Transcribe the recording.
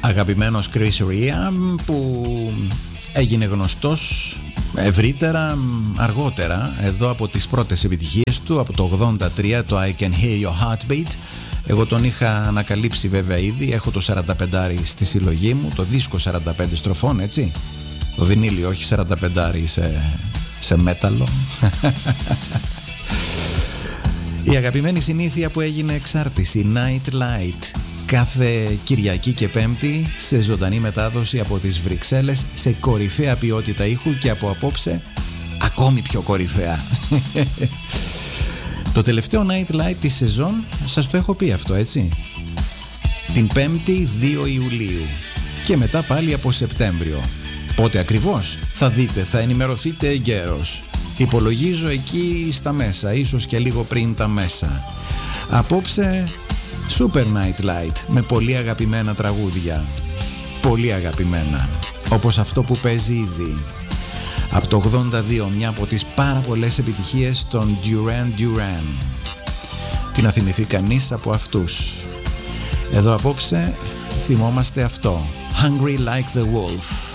Αγαπημένος Chris Rea, που έγινε γνωστός ευρύτερα αργότερα, εδώ από τις πρώτες επιτυχίες του, από το 83, το I Can Hear Your Heartbeat. Εγώ τον είχα ανακαλύψει βέβαια ήδη, έχω το 45 στη συλλογή μου, το δίσκο 45 στροφών, έτσι, το βινίλι, όχι 45 σε μέταλλο. Η αγαπημένη συνήθεια που έγινε εξάρτηση, Night Light, κάθε Κυριακή και Πέμπτη σε ζωντανή μετάδοση από τις Βρυξέλλες, σε κορυφαία ποιότητα ήχου και από απόψε ακόμη πιο κορυφαία. Το τελευταίο Night Light της σεζόν, σας το έχω πει αυτό, έτσι, την 5η 2 Ιουλίου και μετά πάλι από Σεπτέμβριο. Πότε ακριβώς θα δείτε, θα ενημερωθείτε εγκαίρως. Υπολογίζω εκεί στα μέσα, ίσως και λίγο πριν τα μέσα. Απόψε Super Night Light με πολύ αγαπημένα τραγούδια. Πολύ αγαπημένα, όπως αυτό που παίζει ήδη από το 82, μια από τις πάρα πολλές επιτυχίες των Duran Duran. Τι να θυμηθεί κανείς από αυτούς. Εδώ απόψε θυμόμαστε αυτό, Hungry Like the Wolf.